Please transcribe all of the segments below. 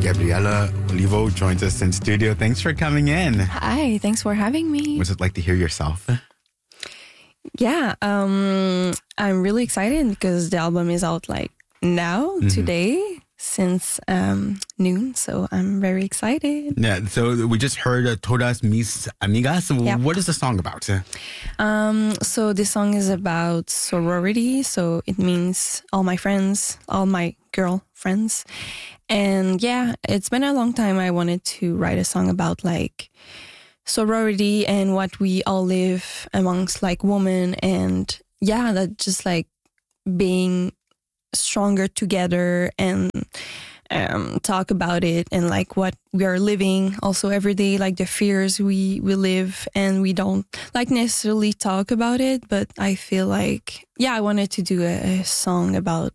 Gabriela Olivo joins us in studio. Thanks for coming in. Hi, thanks for having me. What's it like to hear yourself? Yeah, I'm really excited because the album is out like now, today, since noon. So I'm very excited. Yeah, so we just heard Todas Mis Amigas. Yeah. What is the song about? So this song is about sorority. So it means all my friends, all my girl friends. And yeah, it's been a long time I wanted to write a song about like sorority and what we all live amongst like women, and yeah, that just like being stronger together and talk about it and like what we are living also every day, like the fears we live and we don't like necessarily talk about it. But I feel like, yeah, I wanted to do a song about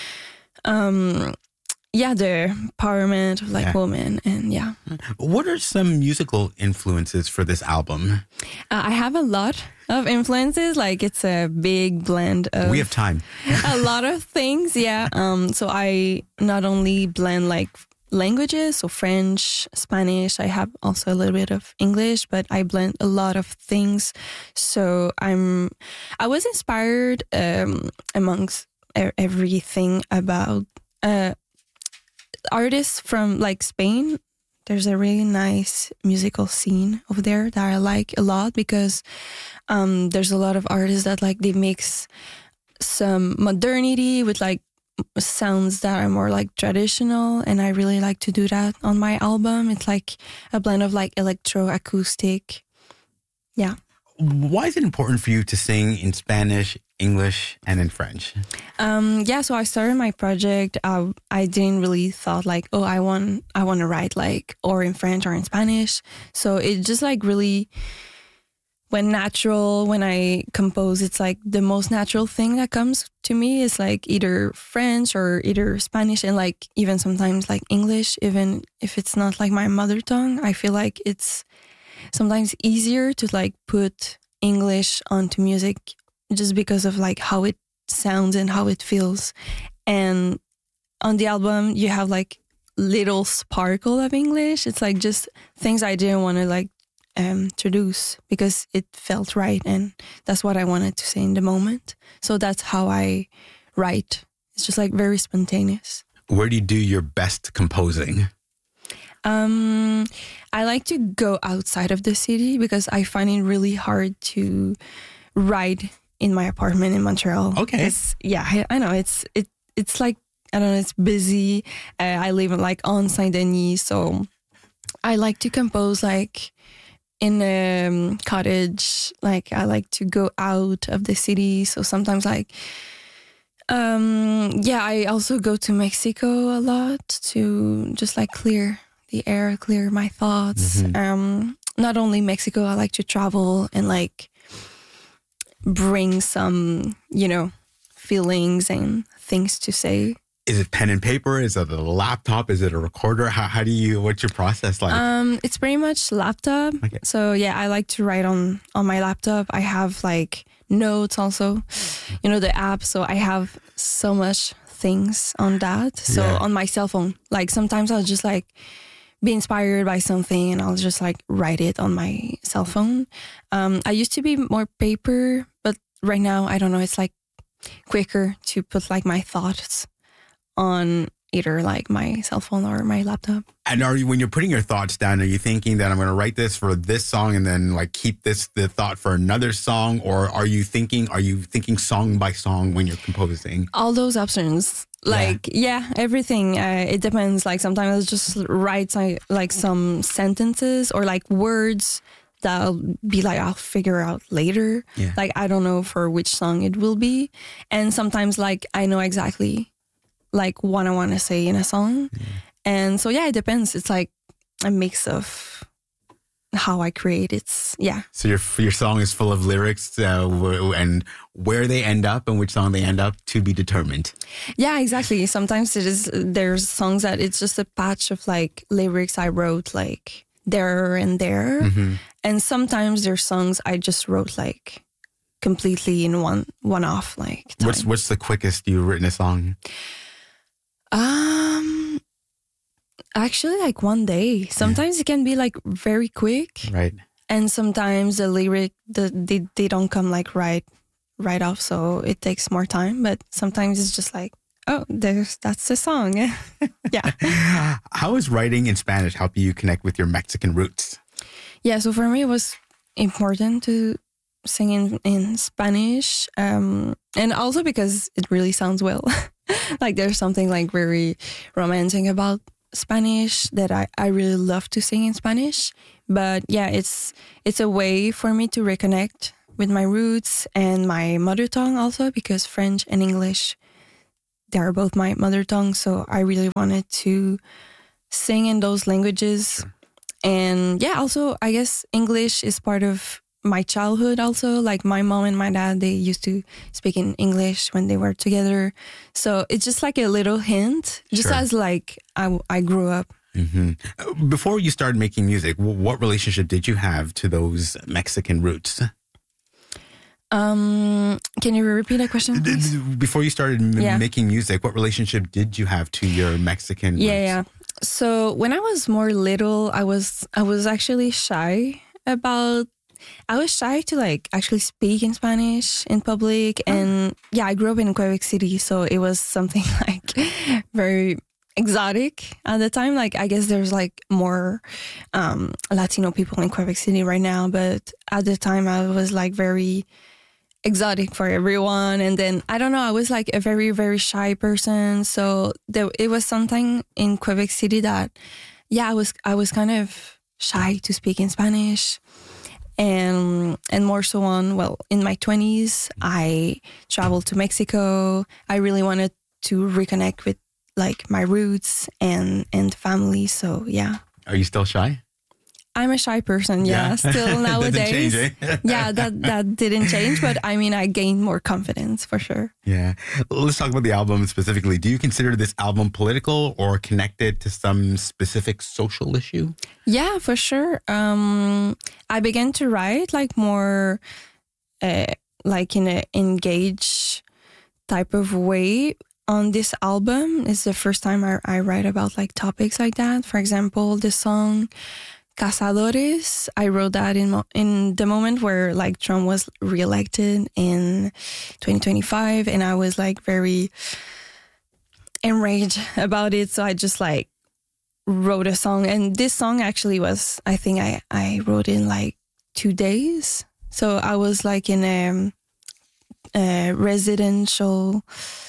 the empowerment of like women. And yeah. What are some musical influences for this album? I have a lot of influences. Like it's a big blend of... We have time. A lot of things, yeah. So I not only blend like languages, so French, Spanish. I have also a little bit of English, but I blend a lot of things. So I was inspired amongst everything about artists from like Spain. There's a really nice musical scene over there that I like a lot because there's a lot of artists that like they mix some modernity with like sounds that are more like traditional, and I really like to do that on my album. It's like a blend of like electroacoustic. Yeah. Why is it important for you to sing in Spanish, English, and in French? So I started my project. I didn't really thought like, oh, I want to write like or in French or in Spanish. So it just like really went natural when I compose. It's like the most natural thing that comes to me is like either French or either Spanish, and like even sometimes like English, even if it's not like my mother tongue. I feel like it's sometimes easier to like put English onto music just because of like how it sounds and how it feels. And on the album you have like little sparkle of English. It's like just things I didn't want to like introduce because it felt right, and that's what I wanted to say in the moment. So that's how I write. It's just like very spontaneous. Where do you do your best composing? I like to go outside of the city because I find it really hard to write in my apartment in Montreal. Okay. Yeah, I know. It's like, I don't know, it's busy. I live like on Saint-Denis, so I like to compose like in a cottage. Like I like to go out of the city. So sometimes like, I also go to Mexico a lot to just like clear the air, clear my thoughts. Not only Mexico, I like to travel and like bring some, feelings and things to say. Is it pen and paper? Is it a laptop? Is it a recorder? What's your process like? It's pretty much laptop. Okay. So yeah, I like to write on my laptop. I have like notes also, the app. So I have so much things on that. So on my cell phone, like sometimes I'll just like be inspired by something and I'll just like write it on my cell phone. I used to be more paper, but right now, I don't know, it's like quicker to put like my thoughts on either like my cell phone or my laptop. And when you're putting your thoughts down, are you thinking that I'm going to write this for this song and then like keep the thought for another song? Or are you thinking song by song when you're composing? All those options. Like, everything. It depends. Like sometimes I'll just write like some sentences or like words that I'll be like, I'll figure out later. Yeah. Like, I don't know for which song it will be. And sometimes like I know exactly like what I want to say in a song. Yeah. And so, it depends. It's like a mix of how I create it. So your song is full of lyrics and where they end up and which song they end up to be determined. Yeah, exactly. Sometimes there's songs that it's just a patch of like lyrics I wrote like there and there. Mm-hmm. And sometimes there's songs I just wrote like completely in one off like time. What's the quickest you've written a song? Actually, like one day. Sometimes it can be like very quick, Right. and sometimes the lyric they don't come like right off, so it takes more time. But sometimes it's just like, oh, that's the song. Yeah. How has writing in Spanish helped you connect with your Mexican roots? Yeah, so for me, it was important to sing in Spanish. And also because it really sounds well. Like there's something like very romantic about Spanish that I really love to sing in Spanish. But yeah, it's a way for me to reconnect with my roots and my mother tongue also, because French and English, they are both my mother tongue. So I really wanted to sing in those languages. Sure. And yeah, also, I guess English is part of my childhood also. Like my mom and my dad, they used to speak in English when they were together. So it's just like a little hint, just Sure. as like I grew up. Mm-hmm. Before you started making music, what relationship did you have to those Mexican roots? Can you repeat that question, please? Before you started making music, what relationship did you have to your Mexican roots? Yeah. So when I was more little, I was actually shy about. I was shy to like actually speak in Spanish in public, and yeah, I grew up in Quebec City, so it was something like very exotic at the time. Like I guess there's like more Latino people in Quebec City right now, but at the time I was like very exotic for everyone. And then I don't know, I was like a very, very shy person. So it was something in Quebec City that, yeah, I was kind of shy to speak in Spanish. And more so on, well, in my 20s, I traveled to Mexico. I really wanted to reconnect with like my roots and family. So yeah. Are you still shy? I'm a shy person, yeah. Still nowadays. Doesn't change, eh? Yeah, that didn't change, but I mean, I gained more confidence for sure. Yeah. Let's talk about the album specifically. Do you consider this album political or connected to some specific social issue? Yeah, for sure. I began to write like more like in an engaged type of way on this album. It's the first time I write about like topics like that. For example, the song Cazadores, I wrote that in the moment where like Trump was reelected in 2025, and I was like very enraged about it. So I just like wrote a song, and this song actually was, I think I wrote in like 2 days. So I was like in a residential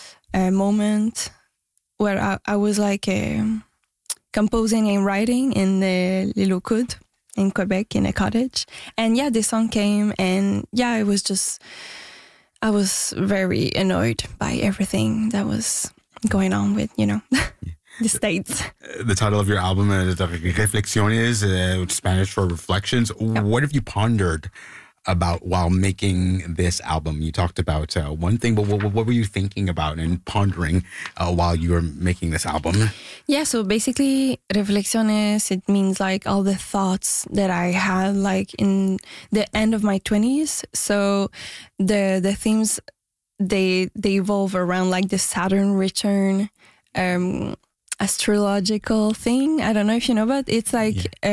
moment where I was like composing and writing in the L'Île aux Coudes in Quebec in a cottage. And yeah, the song came, and yeah, it was just, I was very annoyed by everything that was going on with, you know, the States. The title of your album is Reflexiones, Spanish for reflections. Yep. What have you pondered about while making this album? You talked about one thing, but what were you thinking about and pondering while you were making this album? Yeah, so basically, reflexiones, it means like all the thoughts that I had like in the end of my 20s. So the themes, they evolve around like the Saturn return, astrological thing. I don't know if you know, but it's like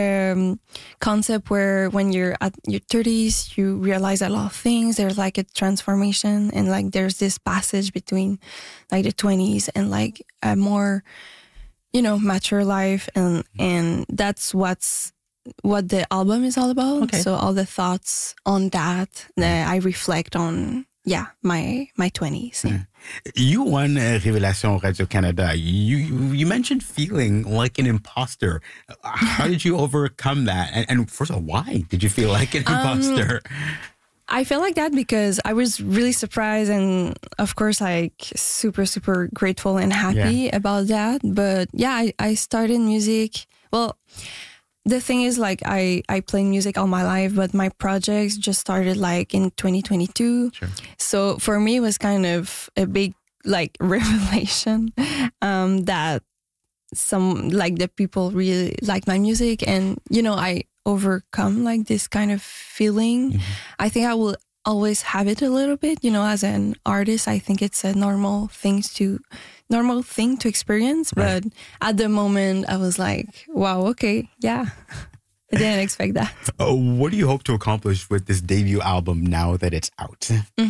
concept where when you're at your 30s, you realize a lot of things. There's like a transformation, and like there's this passage between like the 20s and like a more, you know, mature life, and that's what the album is all about. Okay. So all the thoughts on that I reflect on. Yeah, my 20s. Yeah. You won Révélation Radio-Canada. You mentioned feeling like an imposter. How did you overcome that? And first of all, why did you feel like an imposter? I feel like that because I was really surprised and, of course, like super, super grateful and happy about that. But yeah, I started music. Well, the thing is, like, I play music all my life, but my projects just started like in 2022. Sure. So for me, it was kind of a big like revelation that some like the people really like my music, and you know, I overcome like this kind of feeling. Mm-hmm. I think I will always have it a little bit, you know, as an artist. I think it's a normal thing to normal thing to experience. But at the moment, I was like, wow, okay, yeah. I didn't expect that. What do you hope to accomplish with this debut album now that it's out?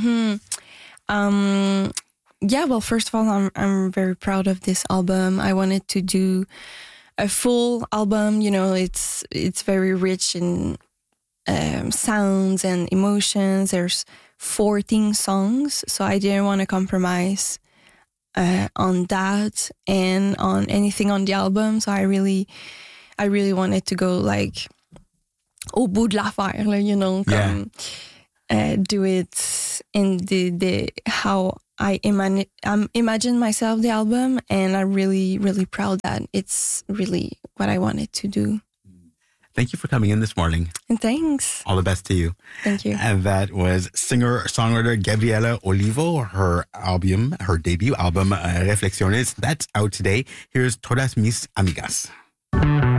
Yeah, well, first of all, I'm very proud of this album. I wanted to do a full album. You know, it's very rich in sounds and emotions. There's 14 songs, so I didn't want to compromise on that and on anything on the album. So I really wanted to go like au bout de l'affaire, you know, do it in the how I imagine myself the album, and I'm really, really proud that it's really what I wanted to do. Thank you for coming in this morning. And thanks. All the best to you. Thank you. And that was singer-songwriter Gabriela Olivo, her debut album, Reflexiones. That's out today. Here's Todas Mis Amigas.